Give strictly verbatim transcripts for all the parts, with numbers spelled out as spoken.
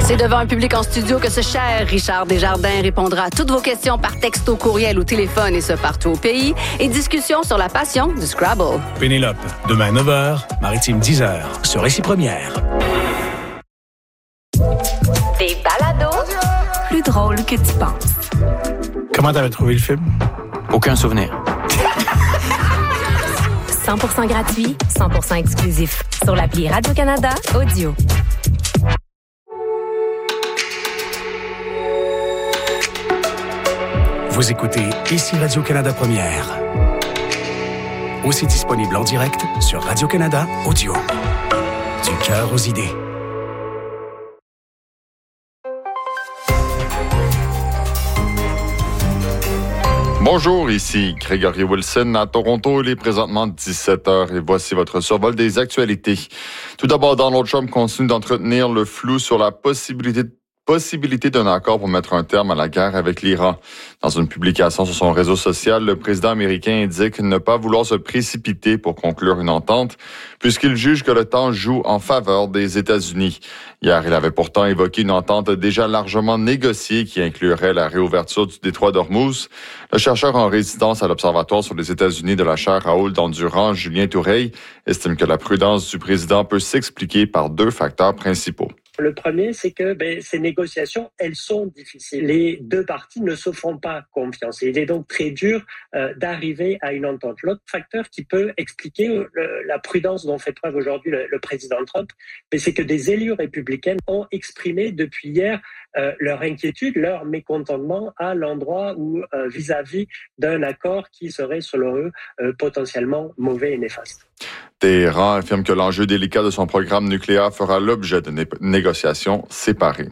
C'est devant un public en studio que ce cher Richard Desjardins répondra à toutes vos questions par texto, courriel ou téléphone, et ce partout au pays. Et discussion sur la passion du Scrabble. Pénélope, demain neuf heures, Maritime dix heures, sur Récit Première. Des balados plus drôles que tu penses. Comment t'avais trouvé le film? Aucun souvenir. cent pour cent gratuit, cent pour cent exclusif. Sur l'appli Radio-Canada Audio. Vous écoutez Ici Radio-Canada Première. Aussi disponible en direct sur Radio-Canada Audio. Du cœur aux idées. Bonjour, ici Gregory Wilson à Toronto. Il est présentement dix-sept heures et voici votre survol des actualités. Tout d'abord, Donald Trump continue d'entretenir le flou sur la possibilité de Possibilité d'un accord pour mettre un terme à la guerre avec l'Iran. Dans une publication sur son réseau social, le président américain indique ne pas vouloir se précipiter pour conclure une entente, puisqu'il juge que le temps joue en faveur des États-Unis. Hier, il avait pourtant évoqué une entente déjà largement négociée qui inclurait la réouverture du détroit d'Ormuz. Le chercheur en résidence à l'Observatoire sur les États-Unis de la chaire Raoul d'Endurant, Julien Toureille, estime que la prudence du président peut s'expliquer par deux facteurs principaux. Le premier, c'est que ben, ces négociations, elles sont difficiles. Les deux parties ne se font pas confiance. Et il est donc très dur euh, d'arriver à une entente. L'autre facteur qui peut expliquer le, la prudence dont fait preuve aujourd'hui le, le président Trump, ben, c'est que des élus républicains ont exprimé depuis hier euh, leur inquiétude, leur mécontentement à l'endroit où euh, vis-à-vis d'un accord qui serait, selon eux, euh, potentiellement mauvais et néfaste. Téhéran affirme que l'enjeu délicat de son programme nucléaire fera l'objet de né- négociations séparées.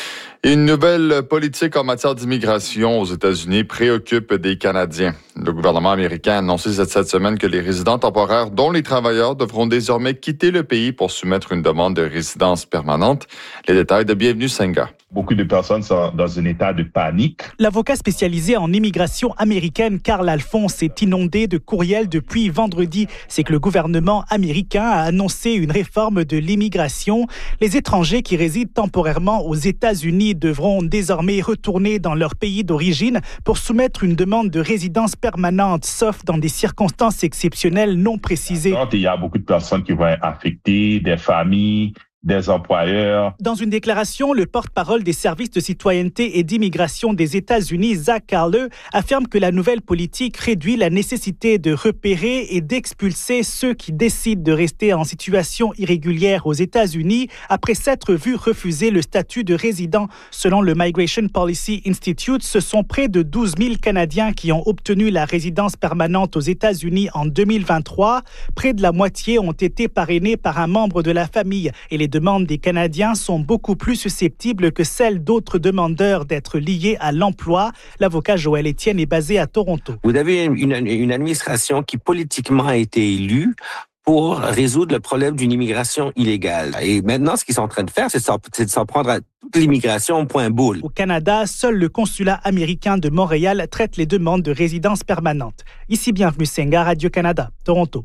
Et une nouvelle politique en matière d'immigration aux États-Unis préoccupe des Canadiens. Le gouvernement américain a annoncé cette semaine que les résidents temporaires, dont les travailleurs, devront désormais quitter le pays pour soumettre une demande de résidence permanente. Les détails de Bienvenue Senga. Beaucoup de personnes sont dans un état de panique. L'avocat spécialisé en immigration américaine, Carl Alphonse, est inondé de courriels depuis vendredi. C'est que le gouvernement américain a annoncé une réforme de l'immigration. Les étrangers qui résident temporairement aux États-Unis devront désormais retourner dans leur pays d'origine pour soumettre une demande de résidence permanente, sauf dans des circonstances exceptionnelles non précisées. Il y a beaucoup de personnes qui vont être affectées, des familles, des employeurs. Dans une déclaration, le porte-parole des services de citoyenneté et d'immigration des États-Unis, Zach Carler, affirme que la nouvelle politique réduit la nécessité de repérer et d'expulser ceux qui décident de rester en situation irrégulière aux États-Unis après s'être vu refuser le statut de résident. Selon le Migration Policy Institute, ce sont près de douze mille Canadiens qui ont obtenu la résidence permanente aux États-Unis en deux mille vingt-trois. Près de la moitié ont été parrainés par un membre de la famille et les demandes des Canadiens sont beaucoup plus susceptibles que celles d'autres demandeurs d'être liés à l'emploi. L'avocat Joël Étienne est basé à Toronto. Vous avez une, une, une administration qui politiquement a été élue pour résoudre le problème d'une immigration illégale. Et maintenant, ce qu'ils sont en train de faire, c'est de s'en, c'est de s'en prendre à toute l'immigration au point boule. Au Canada, seul le consulat américain de Montréal traite les demandes de résidence permanente. Ici, Bienvenue Senga, Radio-Canada, Toronto.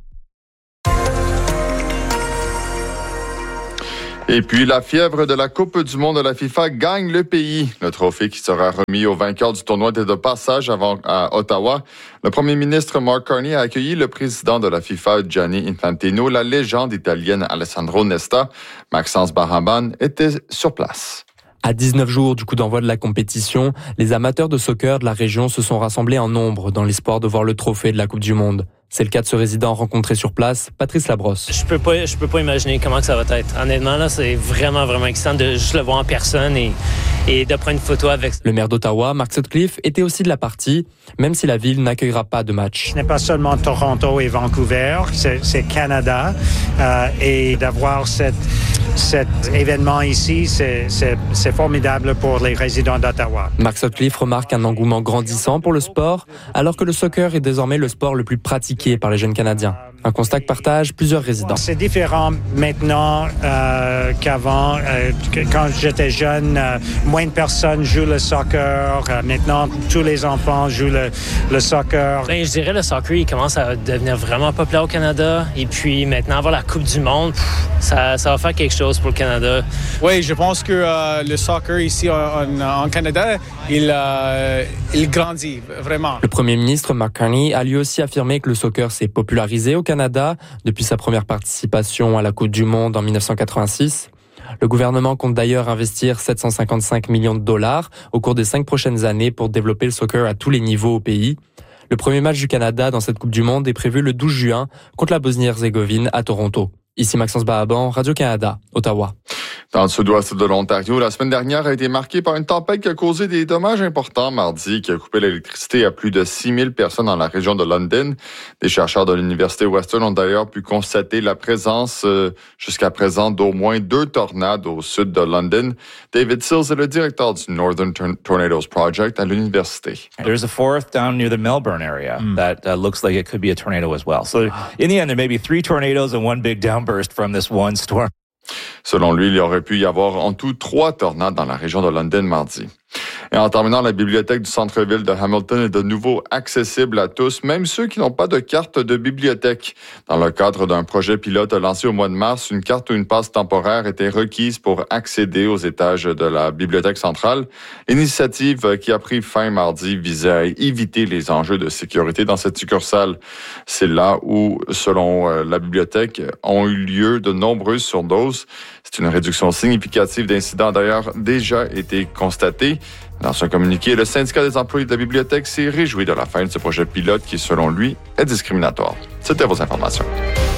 Et puis, la fièvre de la Coupe du monde de la FIFA gagne le pays. Le trophée qui sera remis au vainqueur du tournoi était de passage avant à Ottawa. Le premier ministre Mark Carney a accueilli le président de la FIFA, Gianni Infantino, la légende italienne Alessandro Nesta. Maxence Baraban était sur place. À dix-neuf jours du coup d'envoi de la compétition, les amateurs de soccer de la région se sont rassemblés en nombre dans l'espoir de voir le trophée de la Coupe du monde. C'est le cas de ce résident rencontré sur place, Patrice Labrosse. Je peux pas, je peux pas imaginer comment que ça va être. Honnêtement, là, c'est vraiment, vraiment excitant de juste le voir en personne et, et de prendre une photo avec. Le maire d'Ottawa, Mark Sutcliffe, était aussi de la partie, même si la ville n'accueillera pas de match. Ce n'est pas seulement Toronto et Vancouver, c'est, c'est Canada. Euh, et d'avoir cette, cet événement ici, c'est, c'est, c'est formidable pour les résidents d'Ottawa. Mark Sutcliffe remarque un engouement grandissant pour le sport, alors que le soccer est désormais le sport le plus pratiqué par les jeunes Canadiens. Un constat que partagent plusieurs résidents. C'est différent maintenant euh, qu'avant. Euh, quand j'étais jeune, euh, moins de personnes jouent le soccer. Euh, maintenant, tous les enfants jouent le, le soccer. Ben, je dirais le soccer, il commence à devenir vraiment populaire au Canada. Et puis maintenant, avoir la Coupe du Monde, pff, ça, ça va faire quelque chose pour le Canada. Oui, je pense que euh, le soccer ici en, en Canada, il, euh, il grandit vraiment. Le premier ministre Mark Carney a lui aussi affirmé que le soccer s'est popularisé au Canada depuis sa première participation à la Coupe du Monde en dix-neuf cent quatre-vingt-six. Le gouvernement compte d'ailleurs investir sept cent cinquante-cinq millions de dollars au cours des cinq prochaines années pour développer le soccer à tous les niveaux au pays. Le premier match du Canada dans cette Coupe du Monde est prévu le douze juin contre la Bosnie-Herzégovine à Toronto. Ici Maxence Bahaban, Radio-Canada, Ottawa. Dans le sud-ouest de l'Ontario, la semaine dernière a été marquée par une tempête qui a causé des dommages importants mardi, qui a coupé l'électricité à plus de six mille personnes dans la région de London. Des chercheurs de l'Université Western ont d'ailleurs pu constater la présence euh, jusqu'à présent d'au moins deux tornades au sud de London. David Sills est le directeur du Northern Tornadoes Project à l'université. There's a fourth down near the Melbourne area mm. that uh, looks like it could be a tornado as well. So in the end, there may be three tornadoes and one big downburst from this one storm. Selon lui, il y aurait pu y avoir en tout trois tornades dans la région de London mardi. Et en terminant, la bibliothèque du centre-ville de Hamilton est de nouveau accessible à tous, même ceux qui n'ont pas de carte de bibliothèque. Dans le cadre d'un projet pilote lancé au mois de mars, une carte ou une passe temporaire était requise pour accéder aux étages de la bibliothèque centrale. Initiative qui a pris fin mardi visait à éviter les enjeux de sécurité dans cette succursale. C'est là où, selon la bibliothèque, ont eu lieu de nombreuses surdoses. C'est une réduction significative d'incidents d'ailleurs déjà été constatée. Dans un communiqué, le syndicat des employés de la bibliothèque s'est réjoui de la fin de ce projet pilote qui, selon lui, est discriminatoire. C'était vos informations.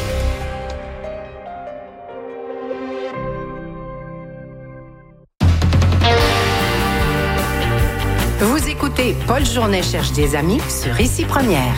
Vous écoutez Paul Journet cherche des amis sur Ici Première.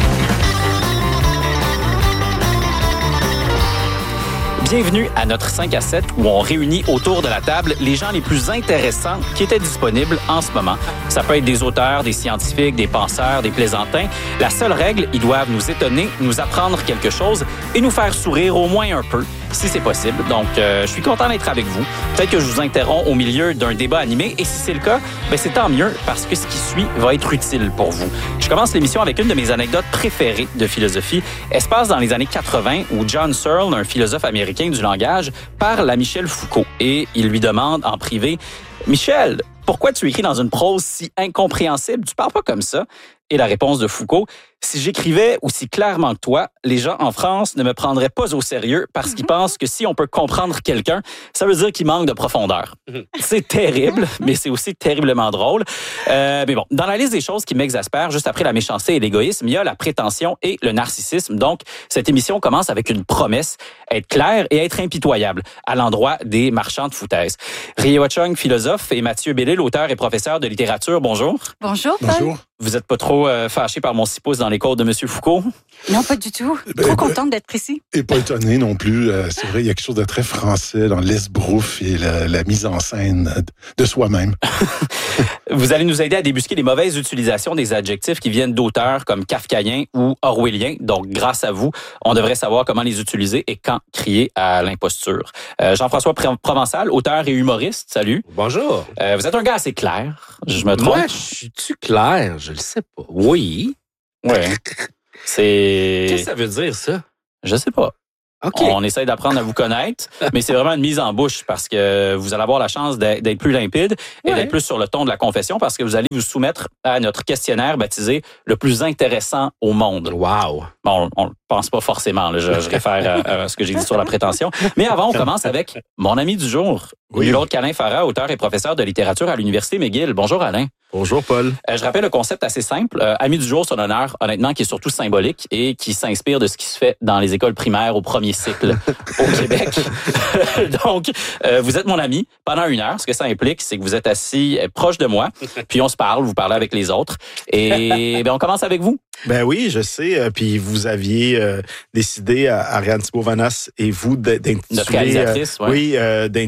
Bienvenue à notre cinq à sept où on réunit autour de la table les gens les plus intéressants qui étaient disponibles en ce moment. Ça peut être des auteurs, des scientifiques, des penseurs, des plaisantins. La seule règle, ils doivent nous étonner, nous apprendre quelque chose et nous faire sourire au moins un peu, si c'est possible. Donc, euh, je suis content d'être avec vous. Peut-être que je vous interromps au milieu d'un débat animé et si c'est le cas, ben c'est tant mieux parce que ce qui suit va être utile pour vous. Je commence l'émission avec une de mes anecdotes préférées de philosophie. Elle se passe dans les années quatre-vingt où John Searle, un philosophe américain du langage, parle à Michel Foucault et il lui demande en privé « Michel, pourquoi tu écris dans une prose si incompréhensible? Tu parles pas comme ça. » Et la réponse de Foucault, « Si j'écrivais aussi clairement que toi, les gens en France ne me prendraient pas au sérieux parce qu'ils pensent que si on peut comprendre quelqu'un, ça veut dire qu'il manque de profondeur. » C'est terrible, mais c'est aussi terriblement drôle. Euh, mais bon, dans la liste des choses qui m'exaspèrent, juste après la méchanceté et l'égoïsme, il y a la prétention et le narcissisme. Donc, cette émission commence avec une promesse, être claire et être impitoyable à l'endroit des marchands de foutaises. Rie Wachung, philosophe, et Mathieu Bellil, auteur et professeur de littérature. Bonjour. Bonjour, Paul. Bonjour. Vous êtes pas trop euh, fâché par mon six pouces dans les côtes de M. Foucault? Non, pas du tout. Ben, trop ben, contente d'être ici. Et pas étonné non plus. Euh, c'est vrai, il y a quelque chose de très français dans l'esbrouf et la, la mise en scène de soi-même. Vous allez nous aider à débusquer les mauvaises utilisations des adjectifs qui viennent d'auteurs comme kafkaïens ou orwelliens. Donc, grâce à vous, on devrait savoir comment les utiliser et quand crier à l'imposture. Euh, Jean-François Provençal, auteur et humoriste. Salut. Bonjour. Euh, vous êtes un gars assez clair. Je me trompe? Moi, je suis-tu clair? Je le sais pas. Oui. Oui. C'est... Qu'est-ce que ça veut dire, ça? Je sais pas. Okay. On essaie d'apprendre à vous connaître, mais c'est vraiment une mise en bouche parce que vous allez avoir la chance d'être plus limpide et ouais. d'être plus sur le ton de la confession parce que vous allez vous soumettre à notre questionnaire baptisé « Le plus intéressant au monde ». Wow! Bon, on ne pense pas forcément, là, je, je réfère à, à ce que j'ai dit sur la prétention. Mais avant, on commence avec mon ami du jour, oui. nul autre qu'Alain Farah, auteur et professeur de littérature à l'Université McGill. Bonjour Alain. Bonjour Paul. Euh, je rappelle le concept assez simple. Euh, ami du jour, c'est un honneur, honnêtement, qui est surtout symbolique et qui s'inspire de ce qui se fait dans les écoles primaires au premier cycle au Québec. Donc, euh, vous êtes mon ami pendant une heure. Ce que ça implique, c'est que vous êtes assis proche de moi, puis on se parle, vous parlez avec les autres. Et ben, on commence avec vous. Ben oui, je sais. Euh, puis vous aviez euh, décidé, à Ariane Thibault-Vanas et vous, d'intituler... Notre réalisatrice, euh, ouais. Oui, euh, d'intituler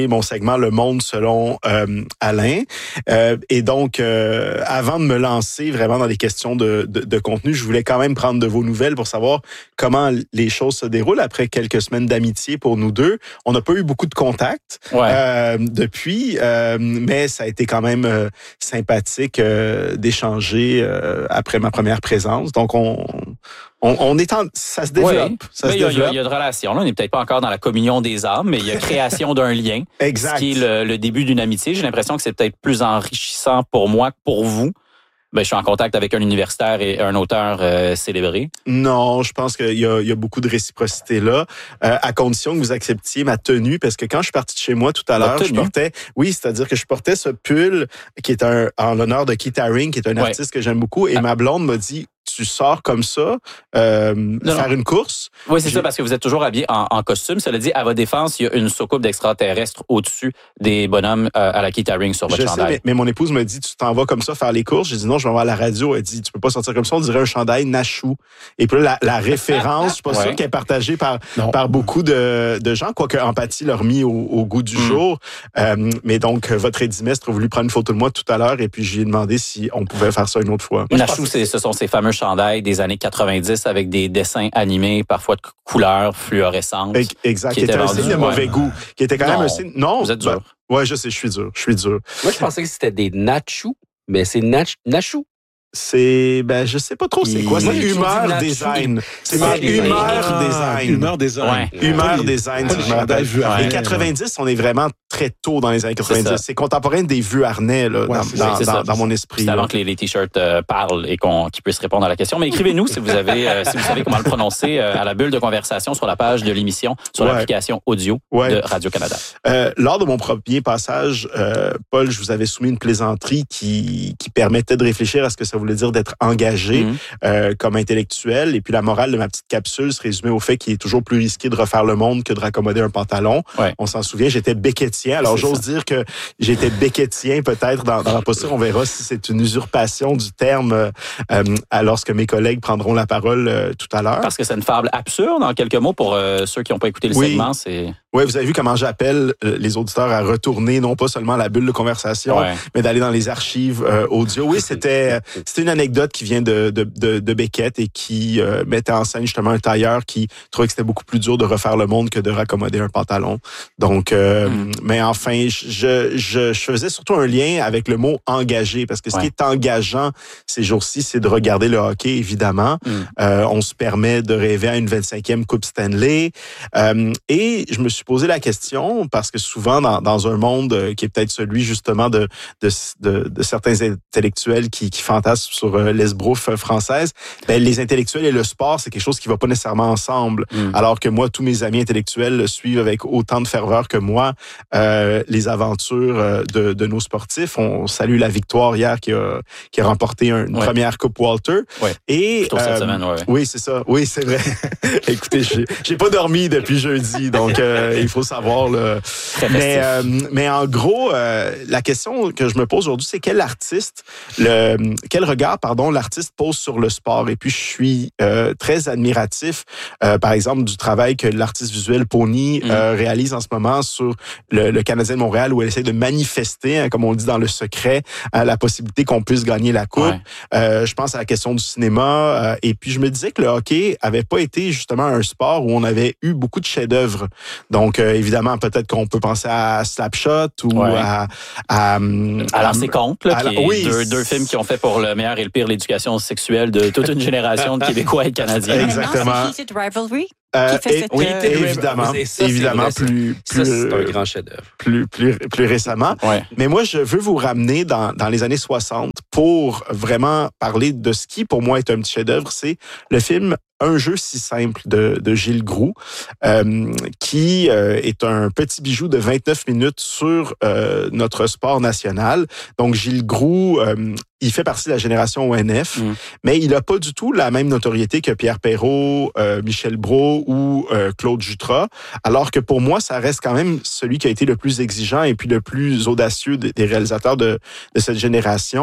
j'ai mon segment Le Monde selon euh, Alain. Euh, et donc, euh, avant de me lancer vraiment dans les questions de, de, de contenu, je voulais quand même prendre de vos nouvelles pour savoir comment les choses se déroulent après quelques semaines d'amitié pour nous deux. On n'a pas eu beaucoup de contacts ouais. euh, depuis, euh, mais ça a été quand même euh, sympathique euh, d'échanger euh, après ma première présence. Donc, on... On, on est en, ça se développe. Oui, ça mais se il y, développe. y a de relations. Là, on n'est peut-être pas encore dans la communion des âmes, mais il y a création d'un lien. Exact. Ce qui est le, le début d'une amitié. J'ai l'impression que c'est peut-être plus enrichissant pour moi que pour vous. Ben, je suis en contact avec un universitaire et un auteur euh, célébré. Non, je pense qu'il y a, il y a beaucoup de réciprocité là, euh, à condition que vous acceptiez ma tenue, parce que quand je suis parti de chez moi tout à l'heure, je portais, oui, c'est-à-dire que je portais ce pull qui est un en l'honneur de Keith Haring, qui est un ouais. artiste que j'aime beaucoup, et ah. ma blonde m'a dit, tu sors comme ça, euh, non, faire non. une course. Oui, c'est J'ai... ça, parce que vous êtes toujours habillé en, en costume. Cela dit, à votre défense, il y a une soucoupe d'extraterrestres au-dessus des bonhommes euh, à la Keith Haring sur votre je chandail. Sais, mais, mais mon épouse me dit, tu t'en vas comme ça faire les courses. J'ai dit non, je vais voir à la radio. Elle dit, tu peux pas sortir comme ça, on dirait un chandail Nachou. Et puis là, la, la référence, je suis pas ouais. sûr qu'elle est partagée par, par beaucoup de, de gens, quoique Empathie l'a remis au, au goût du mm. jour. Euh, mais donc, votre édimestre a voulu prendre une photo de moi tout à l'heure, et puis j'ai demandé si on pouvait faire ça une autre fois. Nachou, c'est, ce sont ces fameux chandails des années quatre-vingt-dix avec des dessins animés, parfois de couleurs fluorescentes. Exact, qui, qui était un signe de mauvais goût. Qui était quand non, même un signe... Non, vous êtes dur. Ben, ouais, je sais, je suis dur, je suis dur. Moi, je pensais que c'était des nachous, mais c'est nach- nachou. C'est, ben, je sais pas trop c'est quoi. C'est Humeur Design. C'est Humeur Design. Humeur Design. Humeur Design, si je me rappelle. Les quatre-vingt-dix, on est vraiment très tôt dans les années quatre-vingt-dix. C'est, c'est contemporain des vieux harnais, là, ouais, dans, dans, dans, dans mon esprit. C'est avant que les, les t-shirts euh, parlent et qu'on, qu'ils puissent répondre à la question. Mais écrivez-nous si vous avez, euh, si vous savez comment le prononcer euh, à la bulle de conversation sur la page de l'émission, sur ouais. l'application audio ouais. de Radio-Canada. Euh, lors de mon premier passage, euh, Paul, je vous avais soumis une plaisanterie qui, qui permettait de réfléchir à ce que ça voulait dire d'être engagé mmh. euh, comme intellectuel. Et puis la morale de ma petite capsule se résumait au fait qu'il est toujours plus risqué de refaire le monde que de raccommoder un pantalon. Ouais. On s'en souvient, j'étais beckettien. Alors c'est j'ose ça. dire que j'étais beckettien peut-être dans, dans la posture. On verra si c'est une usurpation du terme euh, euh, lorsque mes collègues prendront la parole euh, tout à l'heure. Parce que c'est une fable absurde, en quelques mots, pour euh, ceux qui n'ont pas écouté le oui. segment. C'est... Oui, vous avez vu comment j'appelle euh, les auditeurs à retourner, non pas seulement à la bulle de conversation, ouais. mais d'aller dans les archives euh, audio. Oui, c'était, c'était une anecdote qui vient de, de, de, de Beckett et qui euh, mettait en scène justement un tailleur qui trouvait que c'était beaucoup plus dur de refaire le monde que de raccommoder un pantalon. Donc, euh, mm. mais enfin, je, je, je faisais surtout un lien avec le mot engagé, parce que ce ouais. qui est engageant ces jours-ci, c'est de regarder le hockey, évidemment. Mm. Euh, on se permet de rêver à une vingt-cinquième Coupe Stanley. Euh, et je me suis posé la question, parce que souvent, dans, dans un monde qui est peut-être celui justement de, de, de, de certains intellectuels qui, qui fantasment sur euh, l'esbrouffe française, ben, les intellectuels et le sport, c'est quelque chose qui va pas nécessairement ensemble. Mm. Alors que moi, tous mes amis intellectuels suivent avec autant de ferveur que moi euh, les aventures de, de nos sportifs. On salue la victoire hier qui a, qui a remporté une ouais. première Coupe Walter. Ouais. Et, Plutôt cette euh, semaine, ouais. Oui, c'est ça. Oui, c'est vrai. Écoutez, j'ai, j'ai pas dormi depuis jeudi, donc euh, il faut savoir. Là. Mais, euh, mais en gros, euh, la question que je me pose aujourd'hui, c'est quel artiste, le, quel regard, pardon, l'artiste pose sur le sport. Et puis, je suis euh, très admiratif, euh, par exemple, du travail que l'artiste visuel Pony mm. euh, réalise en ce moment sur le, le Canadien de Montréal, où elle essaie de manifester, hein, comme on dit dans le secret, hein, la possibilité qu'on puisse gagner la Coupe. Ouais. Euh, je pense à la question du cinéma. Euh, et puis, je me disais que le hockey avait pas été justement un sport où on avait eu beaucoup de chefs-d'œuvre. Donc, euh, évidemment, peut-être qu'on peut penser à Slapshot ou ouais. à, à... Alors, c'est Compte, là, à, qui est oui, deux, deux films qui ont fait pour le meilleur et le pire l'éducation sexuelle de toute une génération de Québécois et de Canadiens. Exactement. C'est qui, c'est Rivalry? Euh, qui fait et, cette, oui, euh... évidemment, ça, évidemment, vrai, plus, plus, ça, c'est un grand chef-d'œuvre. Plus, plus, plus récemment. Ouais. Mais moi, je veux vous ramener dans, dans les années soixante pour vraiment parler de ce qui, pour moi, est un petit chef-d'œuvre. C'est le film Un jeu si simple de, de Gilles Groux, euh, qui euh, est un petit bijou de vingt-neuf minutes sur euh, notre sport national. Donc, Gilles Groux, euh, il fait partie de la génération O N F, mm. mais il n'a pas du tout la même notoriété que Pierre Perrault, euh, Michel Brault ou euh, Claude Jutras, alors que pour moi, ça reste quand même celui qui a été le plus exigeant et puis le plus audacieux des réalisateurs de, de cette génération.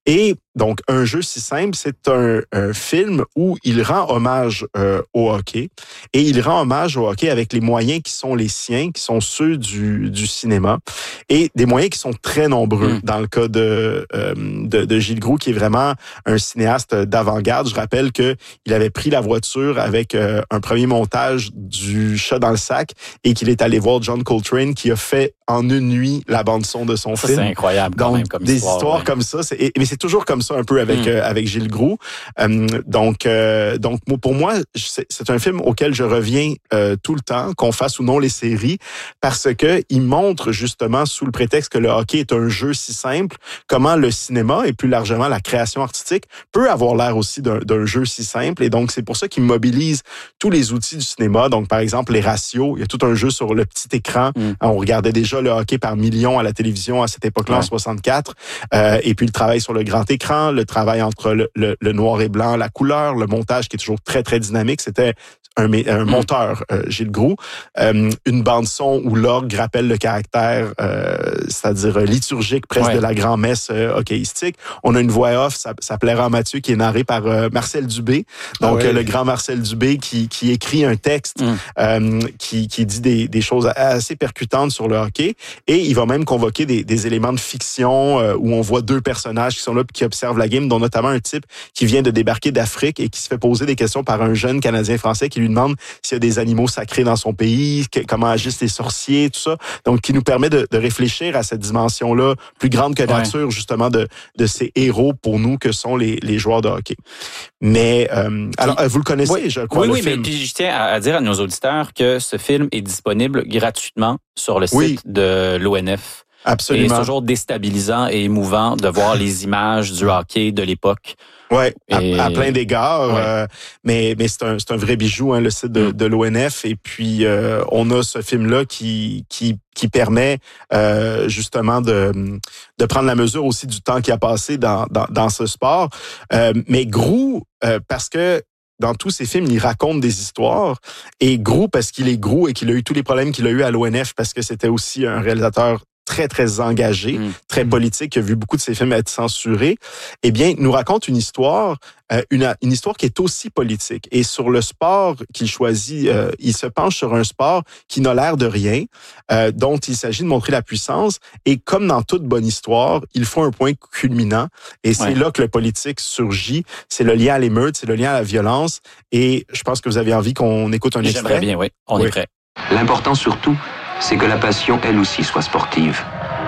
Et donc, Un jeu si simple, c'est un, un film où il rend hommage euh, au hockey. Et il rend hommage au hockey avec les moyens qui sont les siens, qui sont ceux du, du cinéma. Et des moyens qui sont très nombreux. Mmh. Dans le cas de, euh, de, de Gilles Groult, qui est vraiment un cinéaste d'avant-garde. Je rappelle que il avait pris la voiture avec euh, un premier montage du Chat dans le sac et qu'il est allé voir John Coltrane qui a fait en une nuit la bande-son de son ça, film. C'est incroyable quand donc, même comme des histoire. histoires ouais. comme ça. C'est, et, mais c'est toujours comme ça un peu avec, mm. euh, avec Gilles Groult. Euh, donc, euh, donc, pour moi, c'est, c'est un film auquel je reviens euh, tout le temps, qu'on fasse ou non les séries, parce que il montre justement, sous le prétexte que le hockey est un jeu si simple, comment le cinéma et plus largement la création artistique peut avoir l'air aussi d'un, d'un jeu si simple. Et donc, c'est pour ça qu'il mobilise tous les outils du cinéma. Donc, par exemple, les ratios. Il y a tout un jeu sur le petit écran. Mm. On regardait déjà le hockey par millions à la télévision à cette époque-là, ouais. en soixante-quatre. Euh, et puis, le travail sur le grand écran, le travail entre le, le, le noir et blanc, la couleur, le montage qui est toujours très, très dynamique. C'était un, un monteur, euh, Gilles Groult. Euh, une bande-son où l'orgue rappelle le caractère, euh, c'est-à-dire liturgique presque ouais. de la grand-messe euh, hockeyistique. On a une voix off, ça, ça plaira à Mathieu, qui est narrée par euh, Marcel Dubé. Donc, ouais. euh, le grand Marcel Dubé qui, qui écrit un texte mm. euh, qui, qui dit des, des choses assez percutantes sur le hockey. Et il va même convoquer des, des éléments de fiction euh, où on voit deux personnages qui sont là et qui observent la game, dont notamment un type qui vient de débarquer d'Afrique et qui se fait poser des questions par un jeune Canadien-Français qui lui demande s'il y a des animaux sacrés dans son pays, que, comment agissent les sorciers, tout ça. Donc, qui nous permet de, de réfléchir à cette dimension-là plus grande que nature, ouais. justement, de, de ces héros pour nous que sont les, les joueurs de hockey. Mais, euh, puis, alors, vous le connaissez, oui, je crois, oui, le oui, film. mais puis je tiens à, à dire à nos auditeurs que ce film est disponible gratuitement sur le site oui. de l'O N F. Absolument. Et c'est toujours déstabilisant et émouvant de voir les images du hockey de l'époque. Ouais, et... à, à plein d'égards, ouais. euh, mais mais c'est un c'est un vrai bijou, hein, le site de, de l'O N F. Et puis euh, on a ce film-là qui qui qui permet euh, justement de de prendre la mesure aussi du temps qui a passé dans dans, dans ce sport. Euh, mais Groult, euh, parce que dans tous ses films, il raconte des histoires. Et Groult, parce qu'il est Groult et qu'il a eu tous les problèmes qu'il a eu à l'O N F, parce que c'était aussi un réalisateur très, très engagé, mmh. très politique, qui a vu beaucoup de ses films être censurés, eh bien, nous raconte une histoire, euh, une, une histoire qui est aussi politique. Et sur le sport qu'il choisit, euh, il se penche sur un sport qui n'a l'air de rien, euh, dont il s'agit de montrer la puissance. Et comme dans toute bonne histoire, il faut un point culminant. Et c'est ouais. là que le politique surgit. C'est le lien à l'émeute, c'est le lien à la violence. Et je pense que vous avez envie qu'on écoute un extrait. J'aimerais bien, oui. On oui. est prêt. L'important surtout, c'est que la passion, elle aussi, soit sportive.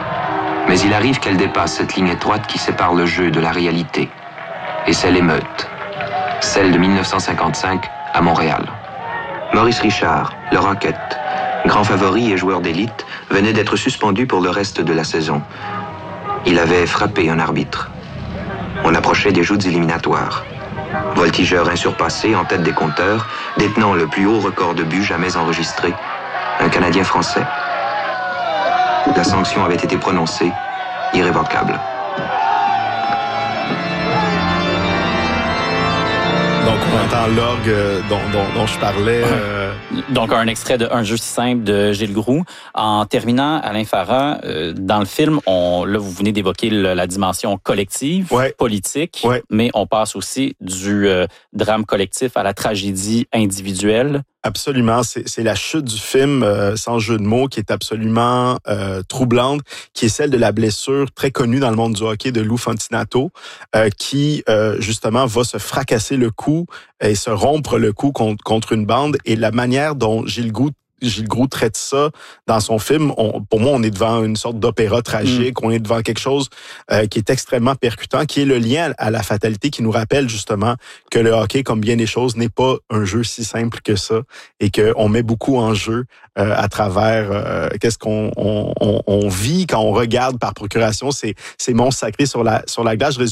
Mais il arrive qu'elle dépasse cette ligne étroite qui sépare le jeu de la réalité. Et c'est l'émeute. Celle de mille neuf cent cinquante-cinq à Montréal. Maurice Richard, le Rocket, grand favori et joueur d'élite, venait d'être suspendu pour le reste de la saison. Il avait frappé un arbitre. On approchait des joutes éliminatoires. Voltigeur insurpassé en tête des compteurs, détenant le plus haut record de buts jamais enregistré, un Canadien français. La sanction avait été prononcée, irrévocable. Donc, on entend l'orgue dont, dont, dont je parlais. Euh... Donc, un extrait de Un jeu si simple de Gilles Groult. En terminant, Alain Farah, euh, dans le film, on, là, vous venez d'évoquer le, la dimension collective, ouais. politique, ouais. mais on passe aussi du euh, drame collectif à la tragédie individuelle. Absolument, c'est, c'est la chute du film, euh, sans jeu de mots, qui est absolument euh, troublante, qui est celle de la blessure très connue dans le monde du hockey de Lou Fontinato, euh, qui euh, justement va se fracasser le cou et se rompre le cou contre, contre une bande. Et la manière dont Gilles Groult Gilles Groult traite ça dans son film. On, pour moi, on est devant une sorte d'opéra tragique. Mm. On est devant quelque chose euh, qui est extrêmement percutant, qui est le lien à la fatalité, qui nous rappelle justement que le hockey, comme bien des choses, n'est pas un jeu si simple que ça et qu'on met beaucoup en jeu euh, à travers euh, qu'est-ce qu'on on, on, on vit quand on regarde par procuration ces, ces monstres sacrés sur la, sur la glace. Je résume